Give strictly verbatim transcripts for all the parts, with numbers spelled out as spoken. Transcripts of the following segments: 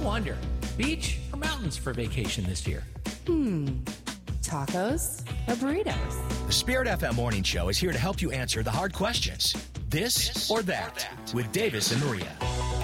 wonder, beach or mountains for vacation this year? Hmm. Tacos or burritos? The Spirit F M Morning Show is here to help you answer the hard questions. This, this or, that, or that with Davis and Maria.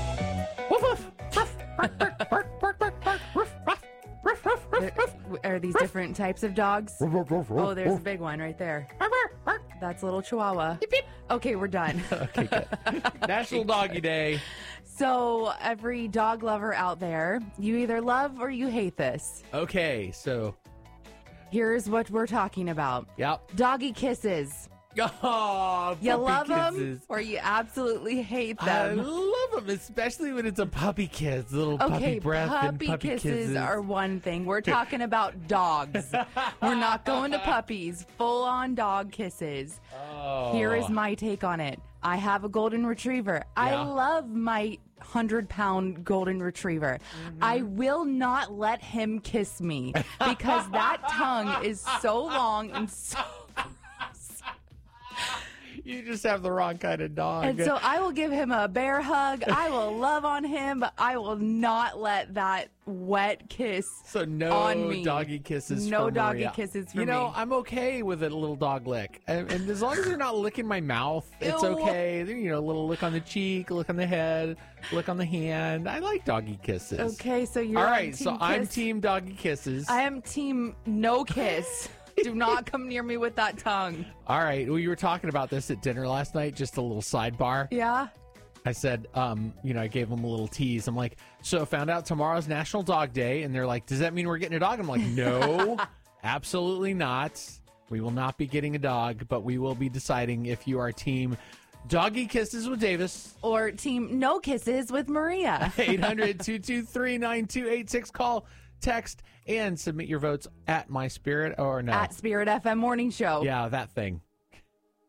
Are these different types of dogs? Oh, there's a big one right there. That's a little Chihuahua. Okay, we're done. Okay, good. National Doggy Day. So, every dog lover out there, you either love or you hate this. Okay, so here's what we're talking about. Yep. Doggy kisses. Oh, you love kisses. them or you absolutely hate them. I love them, especially when it's a puppy kiss, little okay, puppy breath puppy and puppy kisses, kisses are one thing. We're talking about dogs. We're not going to puppies. Full-on dog kisses. Oh. Here is my take on it. I have a golden retriever. Yeah. I love my hundred-pound golden retriever. Mm-hmm. I will not let him kiss me because that tongue is so long and so gross. You just have the wrong kind of dog. And so I will give him a bear hug. I will love on him, but I will not let that wet kiss so no on me. doggy kisses No for doggy Maria. kisses for you know, me. I'm okay with a little dog lick. And, and as long as they're not licking my mouth, it's Ew. okay. You know, a little lick on the cheek, lick on the head, lick on the hand. I like doggy kisses. Okay, so you're All on right, team so kiss. I'm team doggy kisses. I am team no kiss. Do not come near me with that tongue. All right. Well, you were talking about this at dinner last night, just a little sidebar. Yeah. I said, um, you know, I gave them a little tease. I'm like, so I found out tomorrow's National Dog Day. And they're like, does that mean we're getting a dog? I'm like, no, absolutely not. We will not be getting a dog, but we will be deciding if you are team doggy kisses with Davis or team no kisses with Maria. eight hundred, two two three, nine two eight six. Call, text, and submit your votes at My Spirit or no. At Spirit F M Morning Show. Yeah, that thing.